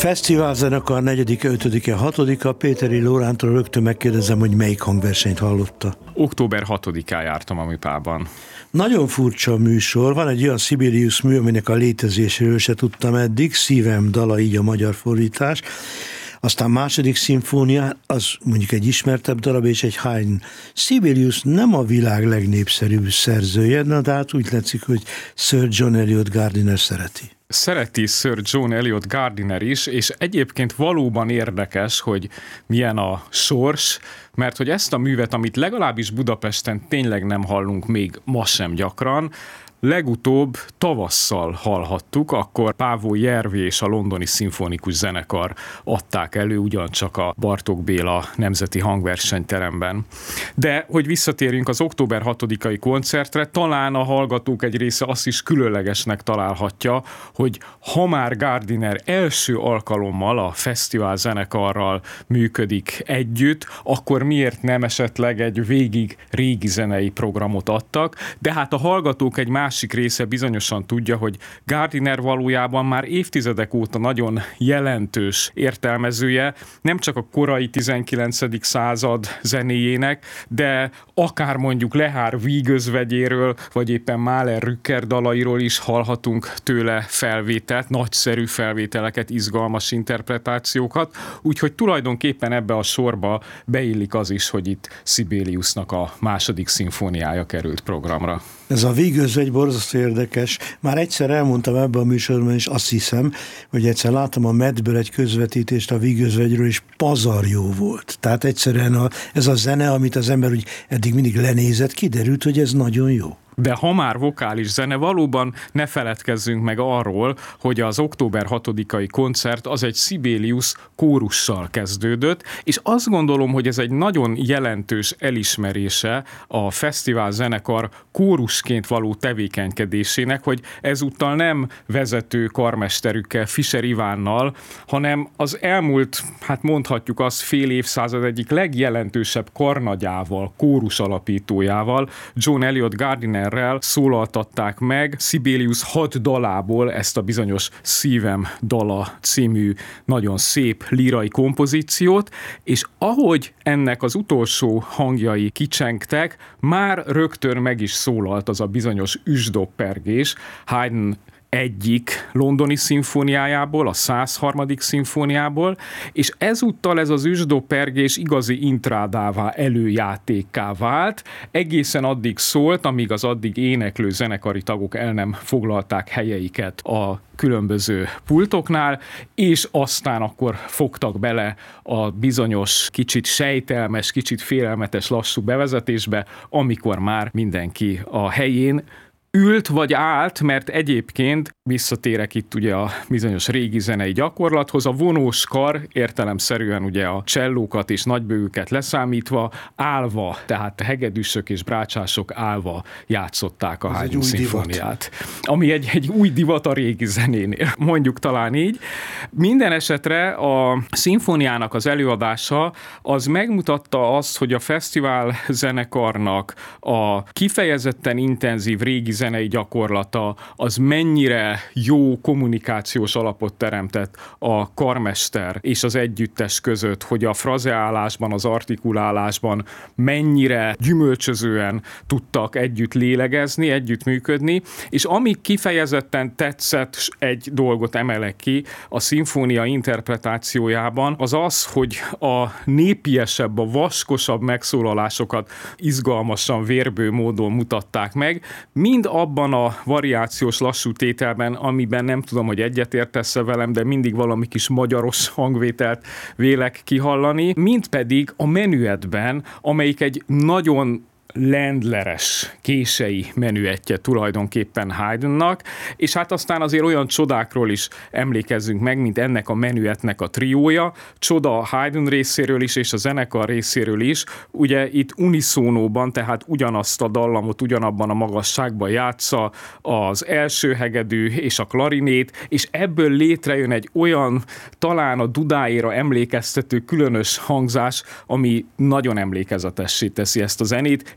Fesztiválzenekar 4., 5., 6. Péteri Lórántól rögtön megkérdezem, hogy melyik hangversenyt hallotta. Október 6-án jártam a Műpában. Nagyon furcsa műsor, van egy olyan Sibelius mű, aminek a létezéséről se tudtam eddig, Szívem dala, így a magyar fordítás. Aztán második szimfónia, az mondjuk egy ismertebb darab, és egy Haydn. Sibelius nem a világ legnépszerűbb szerzője, de hát úgy látszik, hogy Sir John Eliot Gardiner szereti. Szereti Sir John Eliot Gardiner is, és egyébként valóban érdekes, hogy milyen a sors, mert hogy ezt a művet, amit legalábbis Budapesten tényleg nem hallunk még ma sem gyakran, legutóbb tavasszal hallhattuk, akkor Pávó Jervi és a Londoni Szimfonikus Zenekar adták elő, ugyancsak a Bartók Béla Nemzeti Hangversenyteremben. De hogy visszatérjünk az október 6-ai koncertre, talán a hallgatók egy része azt is különlegesnek találhatja, hogy ha már Gardiner első alkalommal a fesztivál zenekarral működik együtt, akkor miért nem esetleg egy végig régi zenei programot adtak, de hát a hallgatók egy másik része bizonyosan tudja, hogy Gardiner valójában már évtizedek óta nagyon jelentős értelmezője, nem csak a korai 19. század zenéjének, de akár mondjuk Lehár vígözvegyéről, vagy éppen Mahler Rücker dalairól is hallhatunk tőle felvételt, nagyszerű felvételeket, izgalmas interpretációkat, úgyhogy tulajdonképpen ebbe a sorba beillik az is, hogy itt Sibeliusnak a második szimfóniája került programra. Ez a vígözvegy borzasztó érdekes. Már egyszer elmondtam ebben a műsorban, és azt hiszem, hogy egyszer láttam a Medből egy közvetítést a vígözvegyről, és pazar jó volt. Tehát egyszerűen ez a zene, amit az ember úgy eddig mindig lenézett, kiderült, hogy ez nagyon jó. De ha már vokális zene, valóban ne feledkezzünk meg arról, hogy az október 6-ai koncert az egy Sibelius kórussal kezdődött, és azt gondolom, hogy ez egy nagyon jelentős elismerése a fesztivál zenekar kórusként való tevékenykedésének, hogy ezúttal nem vezető karmesterükkel, Fischer Ivánnal, hanem az elmúlt, hát mondhatjuk azt, fél évszázad egyik legjelentősebb karnagyával, kórus alapítójával, John Eliot Gardiner szólaltatták meg Sibelius 6 dalából ezt a bizonyos Szívem dala című nagyon szép lírai kompozíciót, és ahogy ennek az utolsó hangjai kicsengtek, már rögtön meg is szólalt az a bizonyos üsdobpergés Haydn egyik londoni szimfóniájából, a 103. szimfóniából, és ezúttal ez az üsdobpergés igazi intrádává, előjátékká vált. Egészen addig szólt, amíg az addig éneklő zenekari tagok el nem foglalták helyeiket a különböző pultoknál, és aztán akkor fogtak bele a bizonyos, kicsit sejtelmes, kicsit félelmetes lassú bevezetésbe, amikor már mindenki a helyén ült vagy állt, mert egyébként visszatérek itt ugye a bizonyos régi zenei gyakorlathoz, a vonós kar értelemszerűen ugye a csellókat és nagybőgőket leszámítva állva, tehát a hegedűsök és brácsások állva játszották a Haydn szimfóniát. Ami egy új divat a régi zenénél, mondjuk talán így. Minden esetre a szimfóniának az előadása az megmutatta azt, hogy a fesztivál zenekarnak a kifejezetten intenzív régi zenei gyakorlata az mennyire jó kommunikációs alapot teremtett a karmester és az együttes között, hogy a frazeálásban, az artikulálásban mennyire gyümölcsözően tudtak együtt lélegezni, együtt működni, és ami kifejezetten tetszett, egy dolgot emelek ki a szimfónia interpretációjában, az az, hogy a népiesebb, a vaskosabb megszólalásokat izgalmasan, vérbő módon mutatták meg, mind abban a variációs lassú tételben, amiben nem tudom, hogy egyetértesz-e velem, de mindig valami kis magyaros hangvételt vélek kihallani, mint pedig a menüetben, amelyik egy nagyon Landleres kései menüettje tulajdonképpen Haydnnak, és hát aztán azért olyan csodákról is emlékezzünk meg, mint ennek a menüetnek a triója, csoda a Haydn részéről is, és a zenekar részéről is, ugye itt uniszónóban, tehát ugyanazt a dallamot ugyanabban a magasságban játsza az első hegedű és a klarinét, és ebből létrejön egy olyan, talán a dudáéra emlékeztető különös hangzás, ami nagyon emlékezetessé teszi ezt a zenét,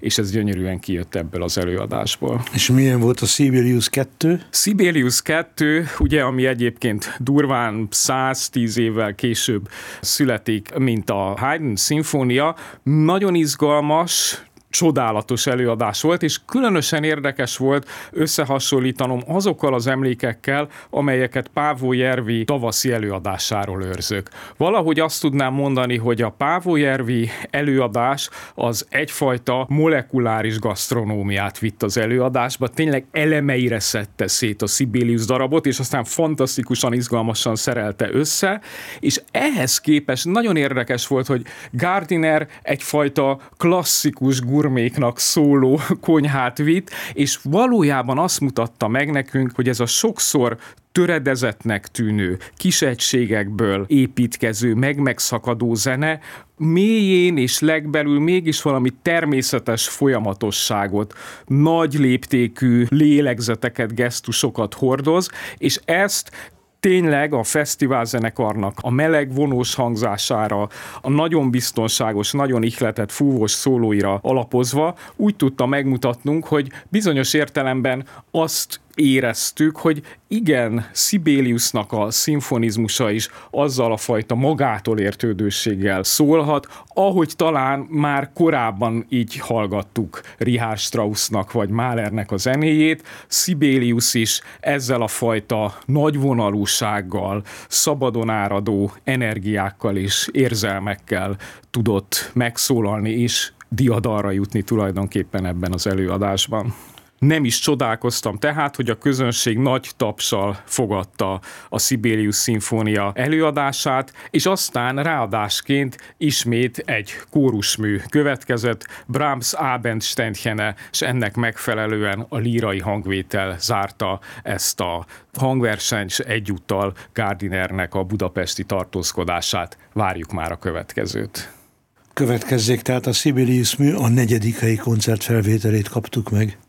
és ez gyönyörűen kijött ebből az előadásból. És milyen volt a Sibelius 2? Sibelius 2, ugye, ami egyébként durván 110 évvel később születik, mint a Haydn szimfónia, nagyon izgalmas, csodálatos előadás volt, és különösen érdekes volt összehasonlítanom azokkal az emlékekkel, amelyeket Paavo Järvi tavaszi előadásáról őrzök. Valahogy azt tudnám mondani, hogy a Paavo Järvi előadás az egyfajta molekuláris gasztronómiát vitt az előadásba, tényleg elemeire szedte szét a Sibelius darabot, és aztán fantasztikusan, izgalmasan szerelte össze, és ehhez képest nagyon érdekes volt, hogy Gardiner egyfajta klasszikus gurméknak szóló konyhát vitt, és valójában azt mutatta meg nekünk, hogy ez a sokszor töredezetnek tűnő, kis egységekből építkező, megszakadó zene mélyén és legbelül mégis valami természetes folyamatosságot, nagy léptékű lélegzeteket, gesztusokat hordoz, és ezt tényleg a fesztiválzenekarnak a meleg vonós hangzására, a nagyon biztonságos, nagyon ihletett fúvós szólóira alapozva úgy tudta megmutatnunk, hogy bizonyos értelemben azt éreztük, hogy igen, Sibeliusnak a szimfonizmusa is azzal a fajta magától értődőséggel szólhat, ahogy talán már korábban így hallgattuk Richard Straussnak vagy Mahlernek a zenéjét, Sibelius is ezzel a fajta nagyvonalúsággal, szabadon áradó energiákkal és érzelmekkel tudott megszólalni és diadalra jutni tulajdonképpen ebben az előadásban. Nem is csodálkoztam tehát, hogy a közönség nagy tapssal fogadta a Sibelius szimfónia előadását, és aztán ráadásként ismét egy kórusmű következett, Brahms Abendsternchene, és ennek megfelelően a lírai hangvétel zárta ezt a hangversenyt, és egyúttal Gardinernek a budapesti tartózkodását. Várjuk már a következőt. Következzék tehát a Sibelius mű, a 4. helyi koncertfelvételét kaptuk meg.